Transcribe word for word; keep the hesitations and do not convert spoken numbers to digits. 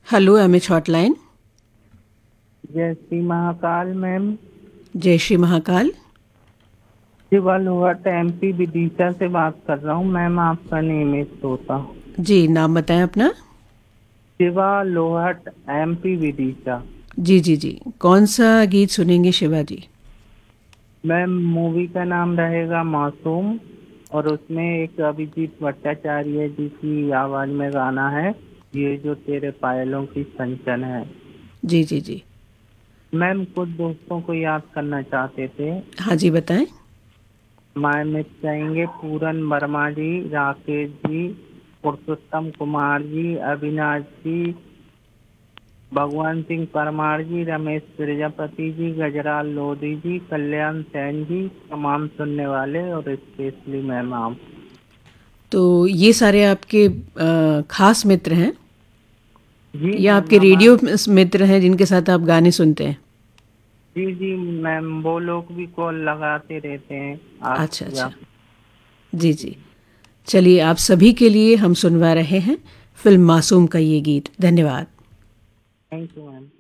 Hello M H hotline. जय Shri Mahakal ma'am. जय Shri Mahakal. Shiva लोहाट MP Vidisha से बात कर रहा हूँ मैम, आपका नियमित श्रोता। जी, नाम बताएं अपना। शिवा लोहाट एमपी विदिशा। जी जी जी, कौन सा गीत सुनेंगे शिवा जी? मैम मूवी का नाम रहेगा मासूम, और उसमें एक अभिजीत भट्टाचार्य जी की आवाज में गाना है, ये जो तेरे पायलों की कंचन है। जी जी जी। मैम कुछ दोस्तों को याद करना चाहते थे। हाँ जी, बताएं। माय मित्र कहेंगे पूरन वर्मा जी, राकेश जी, पुरुषोत्तम कुमार जी, अविनाश जी, भगवान सिंह परमार जी, रमेश प्रजापति जी, गजराल लोधी जी, कल्याण सैन जी, तमाम सुनने वाले और स्पेशली मैम आप। तो ये सारे आपके अ, खास मित्र हैं जी या मैम आपके रेडियो हमारे। मित्र हैं जिनके साथ आप गाने सुनते हैं? जी जी मैम, वो लोग भी कॉल लगाते रहते हैं आप अच्छा या। अच्छा। जी जी। चलिए, आप सभी के लिए हम सुनवा रहे हैं फिल्म मासूम का ये गीत। धन्यवाद। Thank you ma'am.